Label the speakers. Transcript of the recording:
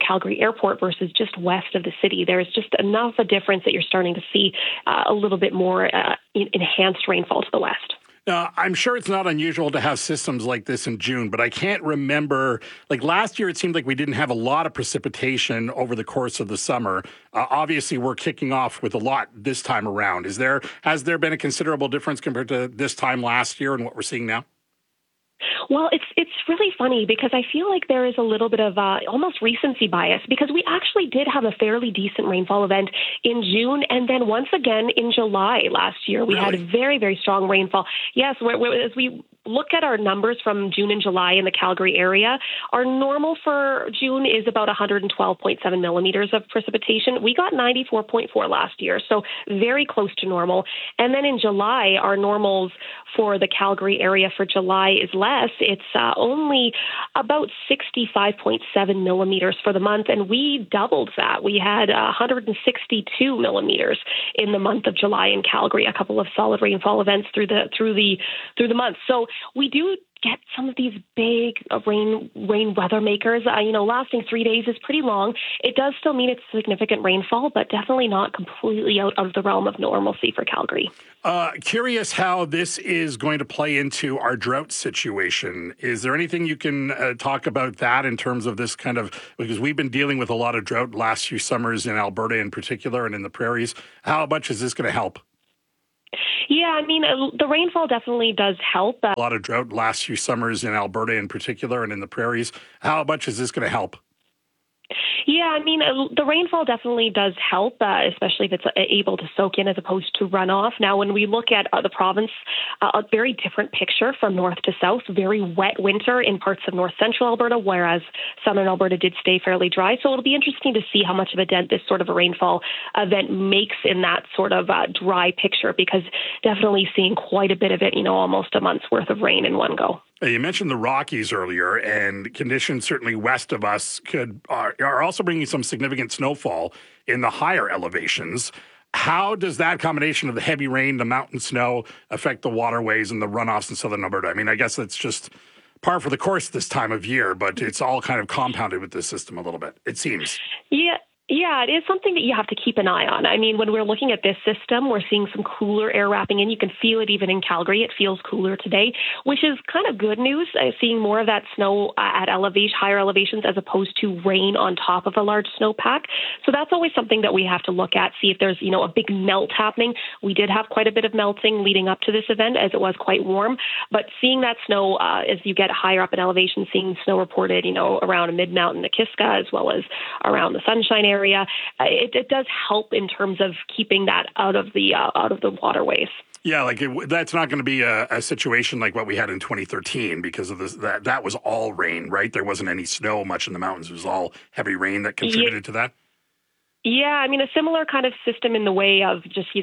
Speaker 1: Calgary Airport versus just west of the city. There's just enough a difference that you're starting to see a little bit more enhanced rainfall to the west.
Speaker 2: I'm sure it's not unusual to have systems like this in June, but I can't remember. Like last year, it seemed like we didn't have a lot of precipitation over the course of the summer. Obviously, we're kicking off with a lot this time around. Has there been a considerable difference compared to this time last year and what we're seeing now?
Speaker 1: Well, it's really funny because I feel like there is a little bit of almost recency bias because we actually did have a fairly decent rainfall event in June. And then once again in July last year, we had very, very strong rainfall. Yes, as we look at our numbers from June and July in the Calgary area, our normal for June is about 112.7 millimeters of precipitation. We got 94.4 last year, so very close to normal. And then in July, our normals for the Calgary area for July is less. It's only about 65.7 millimeters for the month, and we doubled that. We had 162 millimeters in the month of July in Calgary, a couple of solid rainfall events through the month. So we do get some of these big rain weather makers. Lasting 3 days is pretty long. It does still mean it's significant rainfall, but definitely not completely out of the realm of normalcy for Calgary.
Speaker 2: Curious how this is going to play into our drought situation. Is there anything you can talk about that in terms of this kind of, because we've been dealing with a lot of drought last few summers in Alberta in particular and in the prairies. How much is this going to help?
Speaker 1: Yeah, I mean, the rainfall definitely does help.
Speaker 2: A lot of drought last few summers in Alberta in particular and in the prairies. How much is this going to help?
Speaker 1: Yeah, I mean, the rainfall definitely does help, especially if it's able to soak in as opposed to run off. Now, when we look at the province, a very different picture from north to south. Very wet winter in parts of north central Alberta, whereas southern Alberta did stay fairly dry. So it'll be interesting to see how much of a dent this sort of a rainfall event makes in that sort of dry picture, because definitely seeing quite a bit of it, almost a month's worth of rain in one go.
Speaker 2: You mentioned the Rockies earlier, and conditions certainly west of us are also bringing some significant snowfall in the higher elevations. How does that combination of the heavy rain, the mountain snow, affect the waterways and the runoffs in southern Alberta? I mean, I guess that's just par for the course this time of year, but it's all kind of compounded with this system a little bit, it seems.
Speaker 1: Yeah, it is something that you have to keep an eye on. I mean, when we're looking at this system, we're seeing some cooler air wrapping in. You can feel it even in Calgary. It feels cooler today, which is kind of good news, seeing more of that snow at higher elevations as opposed to rain on top of a large snowpack. So that's always something that we have to look at, see if there's, a big melt happening. We did have quite a bit of melting leading up to this event as it was quite warm, but seeing that snow as you get higher up in elevation, seeing snow reported, around Mid-Mountain, Nakiska, as well as around the Sunshine area, it does help in terms of keeping that out of the waterways.
Speaker 2: Yeah, that's not going to be a situation like what we had in 2013 because of this. That was all rain, right? There wasn't any snow much in the mountains. It was all heavy rain that contributed to that.
Speaker 1: Yeah, I mean, a similar kind of system in the way of just,